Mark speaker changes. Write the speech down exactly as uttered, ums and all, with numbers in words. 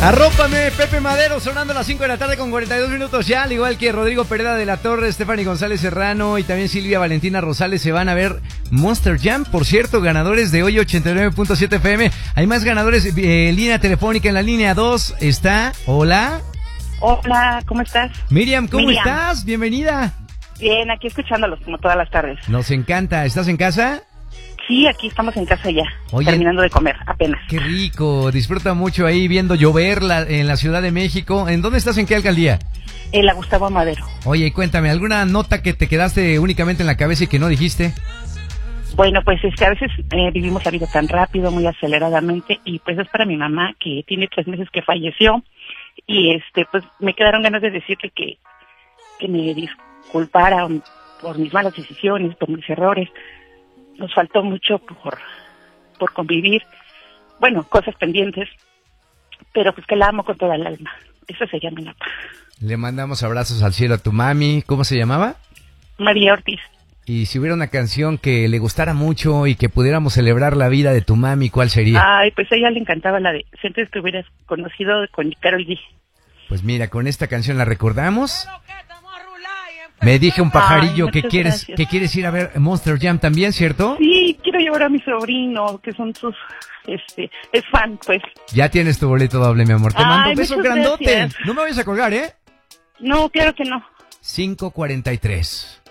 Speaker 1: Arrópame, Pepe Madero, sonando a las cinco de la tarde con cuarenta y dos minutos ya, al igual que Rodrigo Pereda de la Torre, Stephanie González Serrano y también Silvia Valentina Rosales se van a ver Monster Jam, por cierto, ganadores de hoy ochenta y nueve punto siete F M. Hay más ganadores, eh, línea telefónica en la línea dos está, hola.
Speaker 2: Hola, ¿cómo estás?
Speaker 1: Miriam, ¿cómo
Speaker 2: Miriam.
Speaker 1: estás? Bienvenida.
Speaker 2: Bien, aquí escuchándolos como todas las tardes.
Speaker 1: Nos encanta, ¿estás en casa?
Speaker 2: Sí, aquí estamos en casa ya,
Speaker 1: Oye,
Speaker 2: terminando de comer, apenas.
Speaker 1: Qué rico, disfruta mucho ahí viendo llover la, en la Ciudad de México. ¿En dónde estás? ¿En qué alcaldía?
Speaker 2: En la Gustavo Madero.
Speaker 1: Oye, cuéntame, ¿alguna nota que te quedaste únicamente en la cabeza y que no dijiste?
Speaker 2: Bueno, pues es que a veces eh, vivimos la vida tan rápido, muy aceleradamente, y pues es para mi mamá, que tiene tres meses que falleció, y este, pues me quedaron ganas de decirle que, que me disculpara por mis malas decisiones, por mis errores. Nos faltó mucho por, por convivir, bueno, cosas pendientes, pero pues que la amo con toda el alma. Eso sería mi nota.
Speaker 1: Le mandamos abrazos al cielo a tu mami. ¿Cómo se llamaba?
Speaker 2: María Ortiz.
Speaker 1: Y si hubiera una canción que le gustara mucho y que pudiéramos celebrar la vida de tu mami, ¿cuál sería?
Speaker 2: Ay, pues a ella le encantaba la de Sientes que hubieras conocido con Karol G.
Speaker 1: Pues mira, con esta canción la recordamos. Me dije un pajarillo
Speaker 2: Ay,
Speaker 1: que
Speaker 2: muchas
Speaker 1: quieres
Speaker 2: gracias.
Speaker 1: que quieres ir a ver Monster Jam también, ¿cierto?
Speaker 2: Sí, quiero llevar a mi sobrino, que son sus, este, es fan, pues.
Speaker 1: Ya tienes tu boleto doble, mi amor. Te
Speaker 2: Ay,
Speaker 1: mando un beso
Speaker 2: muchas
Speaker 1: grandote.
Speaker 2: gracias.
Speaker 1: No me vayas a colgar, ¿eh?
Speaker 2: No, claro que no.
Speaker 1: cinco cuarenta y tres